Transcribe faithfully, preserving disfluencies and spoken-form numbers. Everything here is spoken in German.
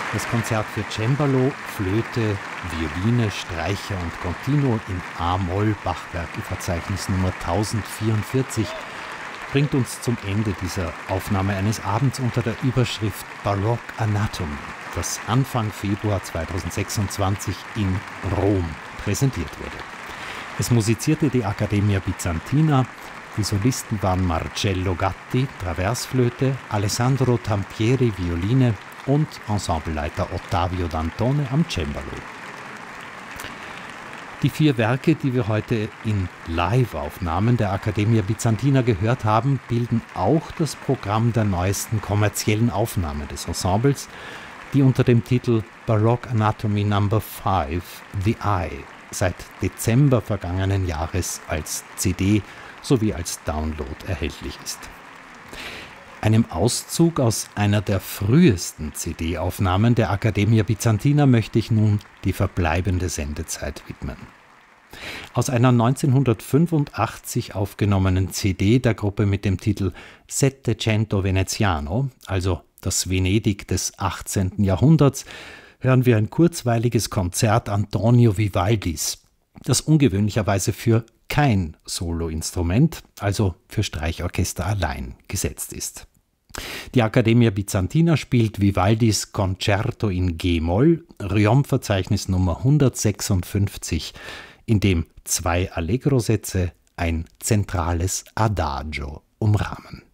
Das Konzert für Cembalo, Flöte, Violine, Streicher und Continuo in A-Moll, Bachwerkeverzeichnis Nummer tausendvierundvierzig, bringt uns zum Ende dieser Aufnahme eines Abends unter der Überschrift Baroque Anatomy, das Anfang Februar zweitausendsechsundzwanzig in Rom präsentiert wurde. Es musizierte die Accademia Bizantina. Die Solisten waren Marcello Gatti, Traversflöte, Alessandro Tampieri, Violine und Ensembleleiter Ottavio D'Antone am Cembalo. Die vier Werke, die wir heute in Live-Aufnahmen der Accademia Bizantina gehört haben, bilden auch das Programm der neuesten kommerziellen Aufnahme des Ensembles, die unter dem Titel Baroque Anatomy Number fünf, The Eye, seit Dezember vergangenen Jahres als C D sowie als Download erhältlich ist. Einem Auszug aus einer der frühesten C D-Aufnahmen der Accademia Bizantina möchte ich nun die verbleibende Sendezeit widmen. Aus einer neunzehnhundertfünfundachtzig aufgenommenen C D der Gruppe mit dem Titel Settecento Veneziano, also das Venedig des achtzehnten Jahrhunderts, hören wir ein kurzweiliges Konzert Antonio Vivaldis, das ungewöhnlicherweise für kein Soloinstrument, also für Streichorchester allein, gesetzt ist. Die Accademia Bizantina spielt Vivaldis Concerto in G-Moll, Riom-Verzeichnis Nummer hundertsechsundfünfzig, in dem zwei Allegro-Sätze ein zentrales Adagio umrahmen.